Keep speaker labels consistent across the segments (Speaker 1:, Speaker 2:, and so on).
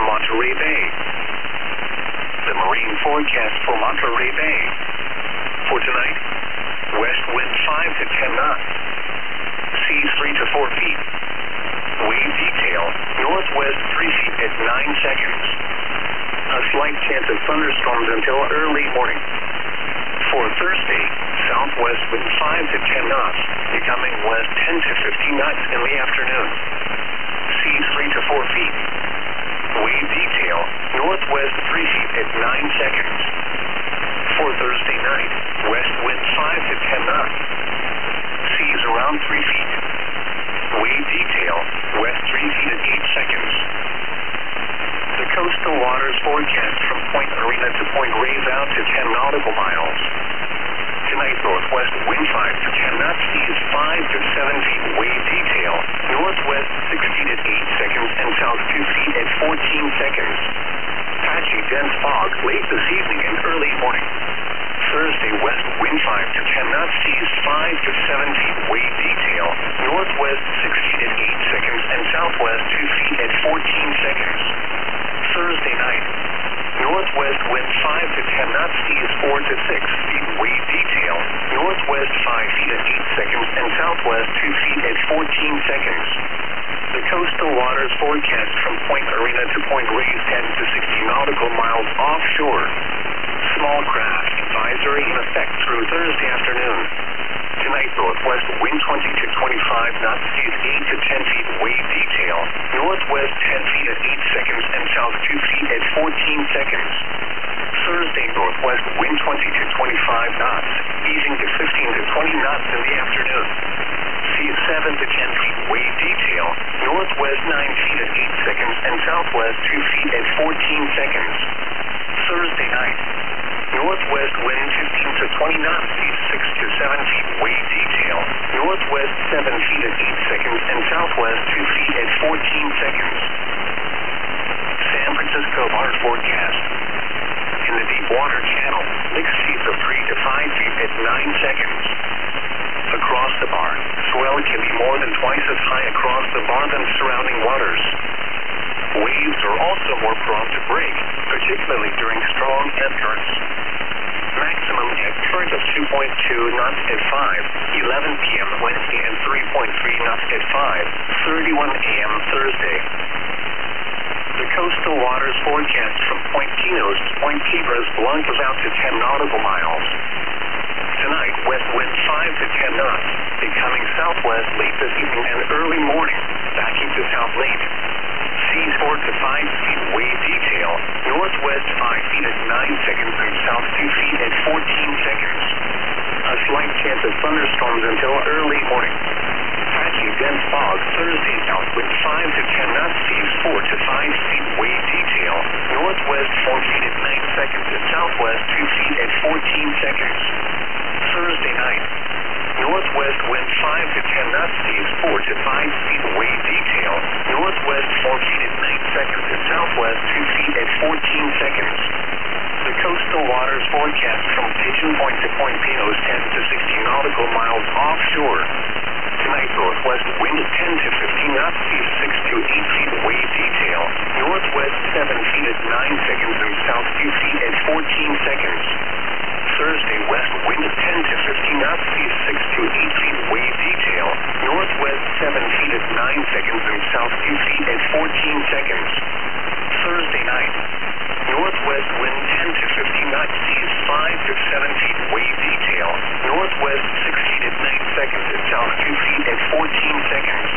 Speaker 1: Monterey Bay. The marine forecast for Monterey Bay. For tonight, west wind 5 to 10 knots. Seas 3 to 4 feet. Wave detail, northwest 3 feet at 9 seconds. A slight chance of thunderstorms until early morning. For Thursday, southwest wind 5 to 10 knots, becoming west 10 to 15 knots in the afternoon. Seas 3 to 4 feet. Wave detail, northwest 3 feet at 9 seconds. For Thursday night, west wind 5 to 10 knots. Seas around 3 feet. Wave detail, west 3 feet at 8 seconds. The coastal waters forecast from Point Arena to Point Reyes out to 10 nautical miles. Tonight, northwest wind 5 to 10 knots, seas 5 to 7 feet. Wave detail, northwest 6 feet at 8 seconds and south 2 feet at 14 seconds. Patchy dense fog late this evening and early morning. Thursday, west wind 5 to 10 knots, seas 5 to 7 feet. Wave detail, northwest 6 feet at 8 seconds and southwest 2 feet at 14 seconds. Thursday night, northwest wind 5 to 10 knots, seas 4 to 6 feet. Wave detail, northwest 5 feet at 8 seconds and southwest 2 feet at 14 seconds. The coastal waters forecast from Point Arena to Point Reyes 10 to 60 nautical miles offshore. Small craft advisory in effect through Thursday afternoon. Tonight, northwest wind 20 to 25 knots, seas 8 to 10 feet. Wave detail, northwest 10 feet at 8 seconds and south 2 feet at 14 seconds. Thursday, northwest wind 20 to 25 knots, easing to 15 to 20 knots in the afternoon. Seas 7 to 10 feet. Wave detail, northwest 9 feet at 8 seconds and southwest 2 feet at 14 seconds. Thursday night, northwest wind 15 to 20 knots, seas 6 to 7 feet. Wave detail, northwest 7 feet at 8 seconds and southwest 2 feet at 14 seconds. San Francisco water forecast. In the deep water channel, mixed seas of 3 to 5 feet at 9 seconds. Across the bar, swell can be more than twice as high across the bar than surrounding waters. Waves are also more prone to break, particularly during strong ebb currents. Maximum ebb current of 2.2 knots at 5, 11 p.m. Wednesday and 3.3 knots at 5:31 a.m. Thursday. The coastal waters forecast from Point Pinos to Point Cabras Blancas out to 10 nautical miles. Tonight, west wind 5 to 10 knots, becoming southwest late this evening and early morning, backing to south late. Seas 4 to 5 feet. Wave detail, northwest 5 feet at 9 seconds and south 2 feet at 14 seconds. A slight chance of thunderstorms until early morning. Patchy dense fog Thursday, south wind 5 to 10 knots, seas 4 to 5 feet. Wave detail, northwest 4 feet at 9 seconds and southwest 2 feet at 14 seconds. Thursday night, northwest wind 5 to 10 knots, seas 4 to 5 feet. Wave detail, northwest 4 feet at 9 seconds and southwest 2 feet at 14 seconds. The coastal waters forecast from Pigeon Point to Point Pinos 10 to 60 nautical miles offshore. Tonight, northwest wind 10 to 15 knots, seas 6 to 8 feet. Wave detail, northwest 7 feet at 9 seconds and south 2 feet at 14 seconds. Thursday, west wind 10 to 15 knots, seas 6 to 8 feet. Wave detail, northwest 7 feet at 9 seconds and south 2 feet at 14 seconds. Thursday night, northwest wind 10 to 15 knots, seas 5 to 7 feet. Wave detail, northwest 6 feet at 9 seconds and south 2 feet at 14 seconds.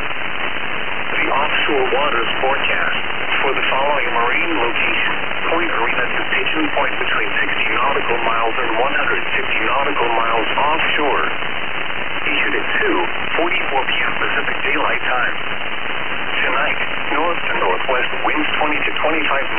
Speaker 1: The offshore waters forecast for the following marine location: Point Arena to Pigeon Point between 60 nautical miles and 150 nautical miles offshore. Issued at 2:44 p.m. Pacific Daylight Time. Tonight, north to northwest winds 20 to 25